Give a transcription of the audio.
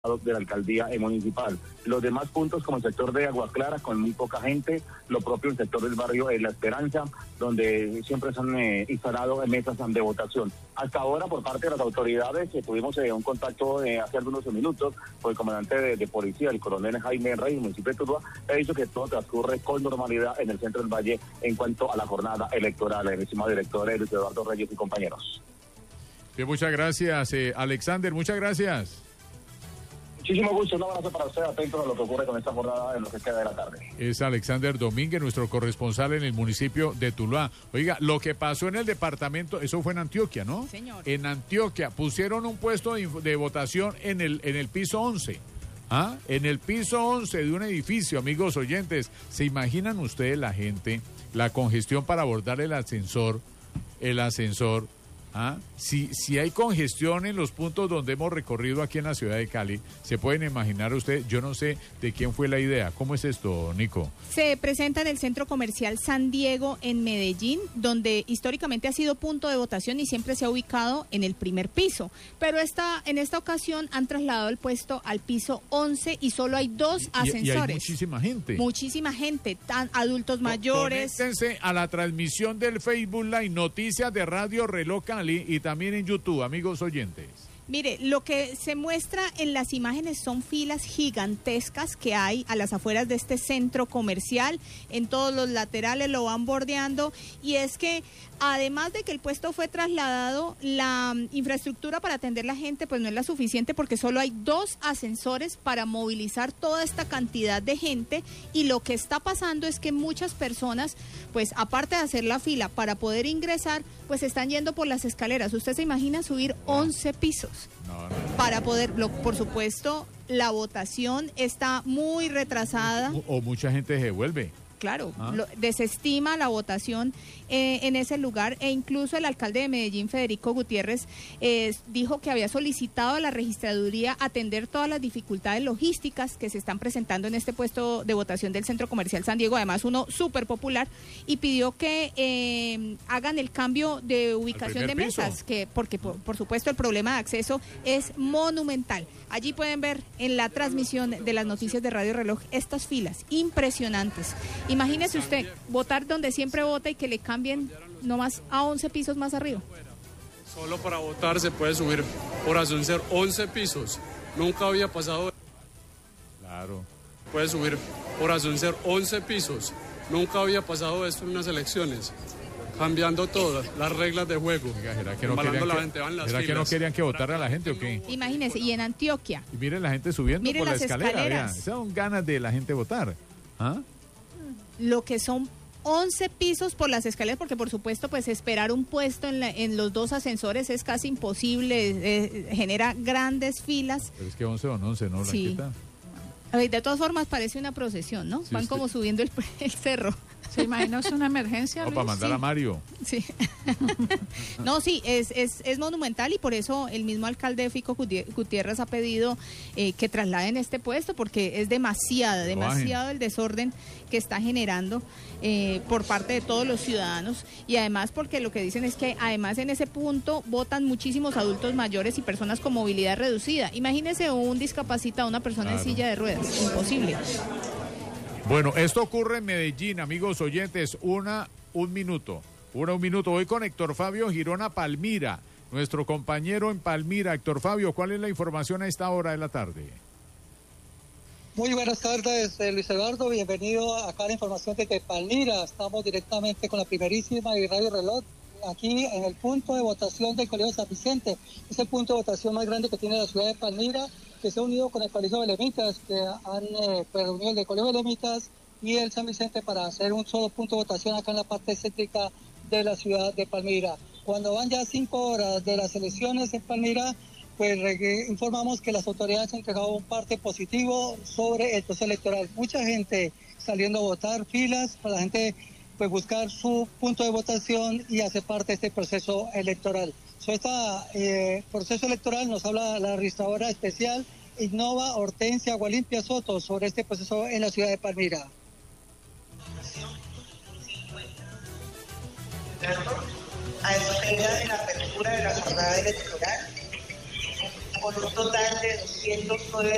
de la alcaldía municipal. Los demás puntos, como el sector de Agua Clara, con muy poca gente, lo propio el sector del barrio La Esperanza, donde siempre se han instalado mesas de votación. Hasta ahora, por parte de las autoridades, tuvimos un contacto hace algunos minutos con el comandante de policía, el coronel Jaime Rey, del municipio de Tuluá, ha dicho que todo transcurre con normalidad en el centro del Valle en cuanto a la jornada electoral. El estimado director Luis Eduardo Reyes y compañeros. Bien, muchas gracias, Alexander, muchas gracias. Muchísimo gusto, un abrazo para usted, atento a lo que ocurre con esta jornada en lo que queda de la tarde. Es Alexander Domínguez, nuestro corresponsal en el municipio de Tuluá. Oiga, lo que pasó en el departamento, eso fue en Antioquia, ¿no? Sí, señor. En Antioquia pusieron un puesto de votación en el piso 11. ¿Ah? En el piso 11 de un edificio, amigos oyentes. ¿Se imaginan ustedes la gente, la congestión para abordar el ascensor? ¿Ah? Si hay congestión en los puntos donde hemos recorrido aquí en la ciudad de Cali, se pueden imaginar ustedes, yo no sé de quién fue la idea. ¿Cómo es esto, Nico? Se presenta en el Centro Comercial San Diego en Medellín, donde históricamente ha sido punto de votación y siempre se ha ubicado en el primer piso. Pero en esta ocasión han trasladado el puesto al piso 11 y solo hay 2 ascensores. Y hay muchísima gente. Muchísima gente, adultos mayores. Conéctense a la transmisión del Facebook Live, Noticias de Radio Reloj Cali, y también en YouTube, amigos oyentes. Mire, lo que se muestra en las imágenes son filas gigantescas que hay a las afueras de este centro comercial. En todos los laterales lo van bordeando. Y es que, además de que el puesto fue trasladado, la infraestructura para atender la gente pues no es la suficiente, porque solo hay 2 ascensores para movilizar toda esta cantidad de gente. Y lo que está pasando es que muchas personas, pues aparte de hacer la fila para poder ingresar, pues están yendo por las escaleras. ¿Usted se imagina subir 11 pisos? No. Para poder, por supuesto, la votación está muy retrasada. O mucha gente se devuelve. Claro, desestima la votación en ese lugar, e incluso el alcalde de Medellín, Federico Gutiérrez, dijo que había solicitado a la registraduría atender todas las dificultades logísticas que se están presentando en este puesto de votación del Centro Comercial San Diego, además uno súper popular, y pidió que hagan el cambio de ubicación de mesas, porque por supuesto el problema de acceso es monumental. Allí pueden ver en la transmisión de las noticias de Radio Reloj estas filas impresionantes. Imagínese usted votar donde siempre vota y que le cambien nomás a 11 pisos más arriba. Solo para votar se puede subir por ascensor 11 pisos. Nunca había pasado. Claro. Puede subir por ascensor 11 pisos. Nunca había pasado esto en unas elecciones. Cambiando todas las reglas de juego. Oiga, ¿será que no querían que votara la gente o qué? Imagínese, y en Antioquia. Y miren la gente subiendo miren por la escalera. Escaleras. Esas son ganas de la gente votar. ¿Ah? Lo que son 11 pisos por las escaleras, porque por supuesto pues esperar un puesto en los 2 ascensores es casi imposible, genera grandes filas. Pero es que 11 son 11, ¿no? Sí. De todas formas parece una procesión, ¿no? Sí, van como subiendo el cerro. ¿Se imagina una emergencia, Luis? Para mandar a Mario. Sí. No, sí, es monumental, y por eso el mismo alcalde Fico Gutiérrez ha pedido que trasladen este puesto, porque es demasiado el desorden que está generando por parte de todos los ciudadanos, y además porque lo que dicen es que además en ese punto votan muchísimos adultos mayores y personas con movilidad reducida. Imagínese un discapacitado, una persona en silla de ruedas, imposible. Bueno, esto ocurre en Medellín, amigos oyentes. Un minuto. Voy con Héctor Fabio Girona Palmira, nuestro compañero en Palmira. Héctor Fabio, ¿cuál es la información a esta hora de la tarde? Muy buenas tardes, Luis Eduardo. Bienvenido acá a la información desde Palmira. Estamos directamente con la primerísima de Radio Reloj, aquí en el punto de votación del Colegio San Vicente. Es el punto de votación más grande que tiene la ciudad de Palmira, que se ha unido con el Colegio Belemitas, que han reunido el del Colegio Belemitas y el San Vicente para hacer un solo punto de votación acá en la parte céntrica de la ciudad de Palmira. Cuando van ya 5 horas de las elecciones en Palmira, pues informamos que las autoridades han entregado un parte positivo sobre el proceso electoral. Mucha gente saliendo a votar, filas para la gente pues buscar su punto de votación y hacer parte de este proceso electoral. Sobre este proceso electoral nos habla la registradora especial Innova Hortensia Agualimpia Soto sobre este proceso en la ciudad de Palmira. A espera de la apertura de la jornada electoral, con un total de 209